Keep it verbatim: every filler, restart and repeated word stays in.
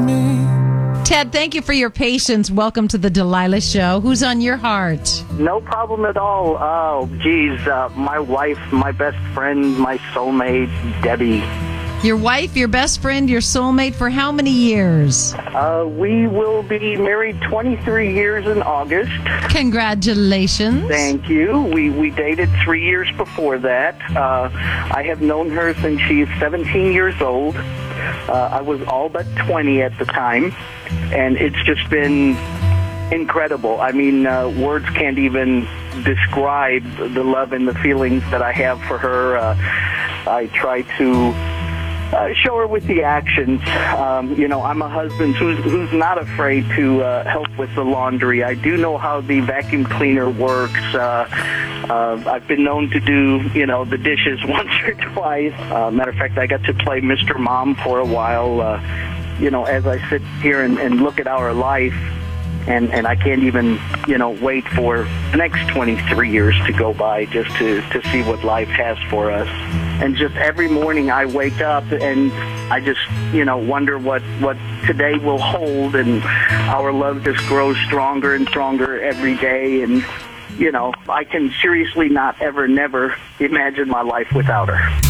me. Ted, thank you for your patience. Welcome to the Delilah Show. Who's on your heart? No problem at all. Oh, geez, uh, my wife, my best friend, my soulmate, Debbie. Your wife, your best friend, your soulmate for how many years? Uh, we will be married twenty-three years in August. Congratulations. Thank you. We we dated three years before that. Uh, I have known her since she is seventeen years old. Uh, I was all but twenty at the time, and it's just been incredible. I mean, uh, words can't even describe the love and the feelings that I have for her. Uh, I try to Uh, show her with the actions. Um, you know, I'm a husband who's, who's not afraid to uh, help with the laundry. I do know how the vacuum cleaner works. Uh, uh, I've been known to do, you know, the dishes once or twice. Uh, matter of fact, I got to play Mister Mom for a while. Uh, you know, as I sit here and, and look at our life, and, and I can't even, you know, wait for the next twenty-three years to go by just to, to see what life has for us. And just every morning I wake up and I just, you know, wonder what, what today will hold, and our love just grows stronger and stronger every day. And, you know, I can seriously not ever, never imagine my life without her.